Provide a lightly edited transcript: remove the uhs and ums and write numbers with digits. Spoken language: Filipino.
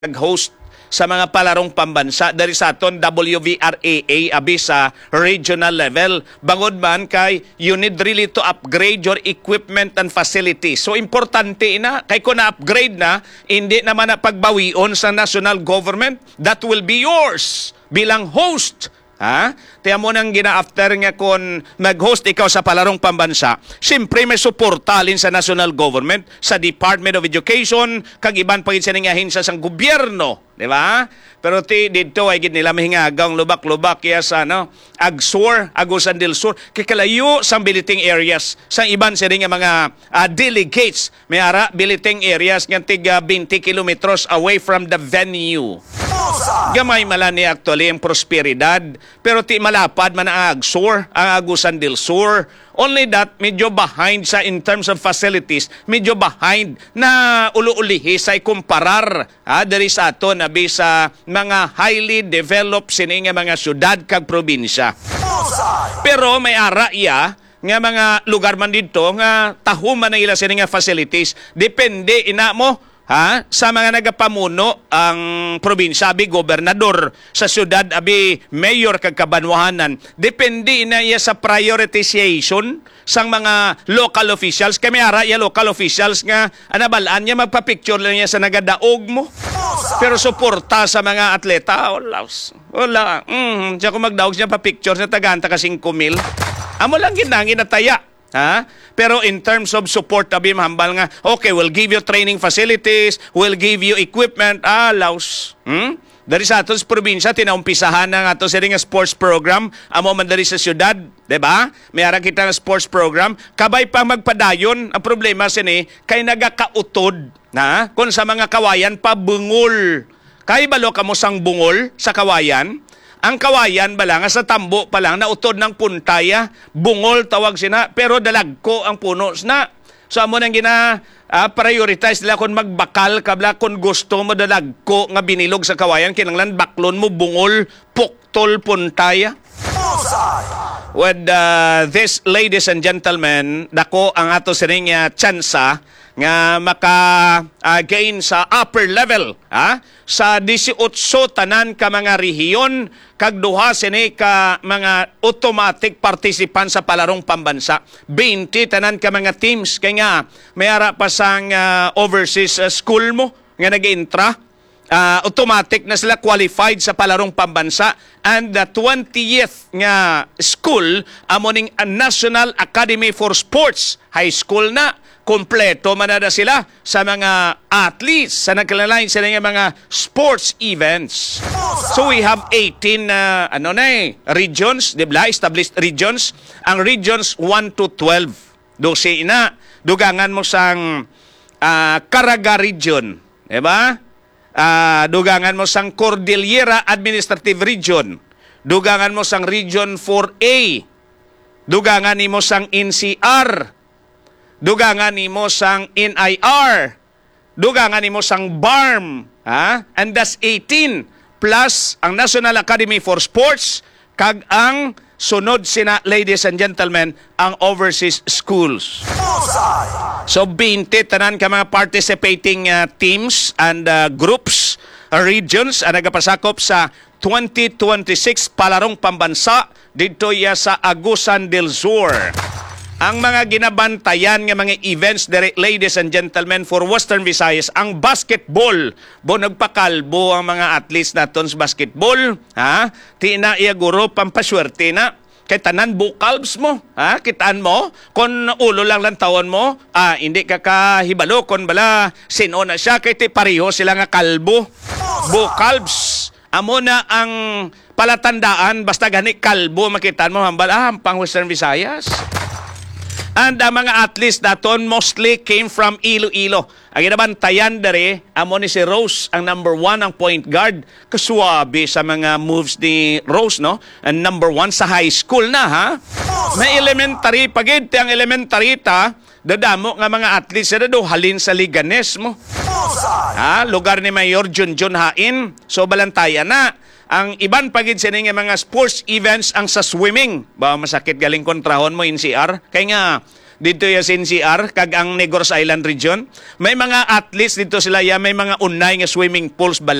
nag-host sa mga palarong pambansa dari sa aton WVRAA abi sa regional level. Bangod man kay you need really to upgrade your equipment and facilities. So importante na kay kung na-upgrade na, hindi naman na pagbawion sa national government. That will be yours bilang host. Ha? Tiyan mo nang gina-after nga kung mag-host ikaw sa palarong pambansa, siyempre may suportalin sa national government, sa Department of Education, kag iban pa sa ahinsya sa gobyerno. Di ba? Pero dito ay gid nila mahingagang lubak-lubak kaya sa Agsur, Agusan del Sur, kikalayo sa biliting areas sa iban sa nga mga delegates. May ara biliting areas nga tiga 20 kilometers away from the venue. Gamay mala ni actually ang prosperidad, pero ti malapad man ang Agsur, ang Agusan del Sur. Only that, medyo behind sa in terms of facilities, medyo behind na ulu-ulihi sa kumparar dari sa ato na sa mga highly developed sini nga mga syudad kag probinsya. Pero may ara iya nga mga lugar man dito nga tahuman na ila sini nga facilities, depende ina mo sa mga nagapamuno ang probinsya, abi gobernador, sa syudad, abi mayor kag kabanwahanan. Depende na iya sa prioritization sang mga local officials. Kaya may ara iya local officials nga anabalaan niya magpa-picture lang niya sa nagadaog mo. Pero suporta sa mga atleta, wala. Siya kung magdaog siya pa-picture sa tagaanta ka 5,000. Amo lang ginangin na taya. Pero in terms of support, tabi mahambal nga, okay, we'll give you training facilities, we'll give you equipment, laos. Dari sa atos probinsya, tinaumpisahan na nga ito sa nga sports program, amo man dari sa syudad, diba? May ara kita nga sports program, kabay pa magpadayon, ang problema sini, kay nagakautod, kung sa mga kawayan pa bungol. Kay balo ka mo sang bungol sa kawayan, ang kawayan bala nga sa tambo pa lang nautod ng puntaya, bungol tawag sina, pero dalagko ang puno na. So amo nang prioritize nila kung magbakal kabla kung gusto mo dalagko nga binilog sa kawayan, kinanglan baklon mo bungol, puktol, puntaya. With this, ladies and gentlemen, dako ang ato sining tsansa nga maka-gain sa upper level sa 18 tanan ka mga rehiyon kag duha sini ka mga automatic participant sa palarong pambansa, 20 tanan ka mga teams kay nga may ara pa sang overseas school mo nga nag-intra, automatic na sila qualified sa palarong pambansa, and the 20th nga school amoning National Academy for Sports, high school na kompleto man na sila sa mga athletes sa nagkalalain sa mga sports events. So we have 18 regions, di ba? Established regions. Ang regions 1 to 12. Dosi na. Dugangan mo sang Caraga region, di ba? Dugangan mo sang Cordillera Administrative Region. Dugangan mo sang Region 4A. Dugangan mo sang NCR. Dugangan nimo sang NIR, dugangan nimo sang BARM, and that's 18 plus ang National Academy for Sports kag ang sunod sina, ladies and gentlemen, ang overseas schools. So 20 tanan ka mga participating teams and groups, regions ang nagapasakop sa 2026 palarong pambansa dito ya sa Agusan del Sur. Ang mga ginabantayan ng mga events, ladies and gentlemen, for Western Visayas, ang basketball. Nagpakalbo ang mga athletes natin sa basketball. Ti na iya guro, pampaswerte na. Kay tanan bukalbs mo. Kitaan mo, kung ulo lang taon mo, hindi ka kahibalo, kung bala sino na siya, kay ti pareho sila nga kalbo. Bukalbs. Amo na ang palatandaan, basta gani kalbo, makitaan mo, hambal, pang Western Visayas. And ang mga athletes naton mostly came from Iloilo. Ang inabantayan dari, amo ni si Rose, ang number 1, ang point guard. Kasuwabe sa mga moves ni Rose, no? And number 1 sa high school na, May elementary, pagid ang elementary dadamo nga mga athletes na halin sa Liganes mo. Lugar ni Mayor Junjun Hain. So balantayan na. Ang iban pagid sa nga mga sports events ang sa swimming. Ba masakit galing kontrahon mo NCR? Kaya nga dito ya sa NCR kag ang Negros Island region. May mga athletes dito sila ya, may mga unay nga swimming pools